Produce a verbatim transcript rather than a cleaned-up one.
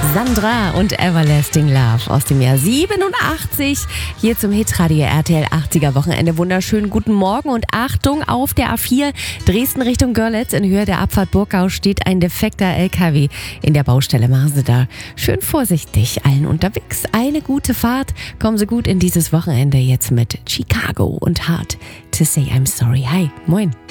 Sandra und Everlasting Love aus dem Jahr siebenundachtzig. Hier zum Hitradio R T L achtziger Wochenende. Wunderschönen guten Morgen und Achtung, auf der A vier Dresden Richtung Görlitz in Höhe der Abfahrt Burgau steht ein defekter L K W in der Baustelle. Machen Sie da schön vorsichtig allen unterwegs. Eine gute Fahrt. Kommen Sie gut in dieses Wochenende jetzt mit Chicago und Hard to Say I'm Sorry. Hi, moin.